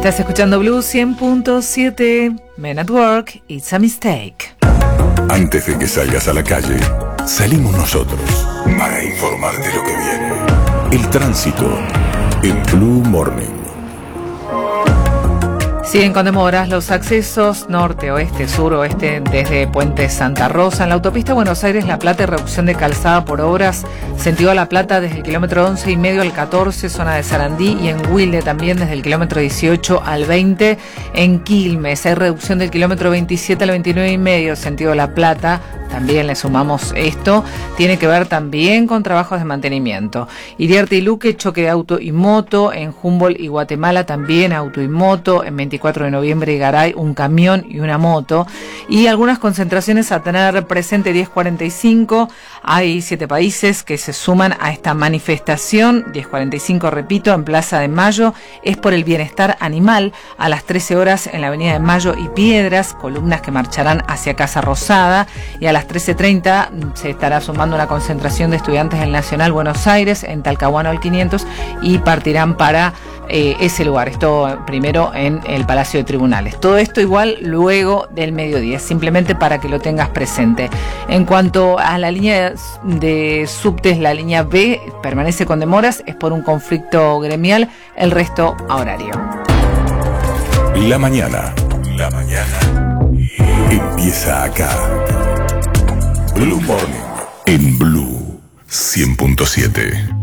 Estás escuchando Blue 100.7, Men at Work, It's a Mistake. Antes de que salgas a la calle, salimos nosotros para informarte lo que viene. El tránsito en Blue Morning. Siguen con demoras los accesos norte, oeste, sur, oeste desde Puente Santa Rosa. En la autopista Buenos Aires-La Plata, reducción de calzada por obras, sentido La Plata desde el kilómetro 11,5 al 14, zona de Sarandí, y en Wilde también desde el kilómetro 18 al 20. En Quilmes hay reducción del kilómetro 27 al 29,5, sentido La Plata. También le sumamos esto, tiene que ver también con trabajos de mantenimiento. Iriarte y Luque, choque de auto y moto. En Humboldt y Guatemala también auto y moto. En 24 de noviembre y Garay, un camión y una moto. Y algunas concentraciones a tener presente. 10:45, hay 7 países que se suman a esta manifestación. 10:45, repito, en Plaza de Mayo, es por el bienestar animal. A las 13 horas en la Avenida de Mayo y Piedras, columnas que marcharán hacia Casa Rosada. Y a las 13:30 se estará sumando una concentración de estudiantes del Nacional Buenos Aires en Talcahuano al 500 y partirán para ese lugar. Esto primero en el Palacio de Tribunales. Todo esto igual luego del mediodía, simplemente para que lo tengas presente. En cuanto a la línea de subtes, la línea B permanece con demoras, es por un conflicto gremial, el resto a horario. La mañana empieza acá. Blue Morning en Blue 100.7.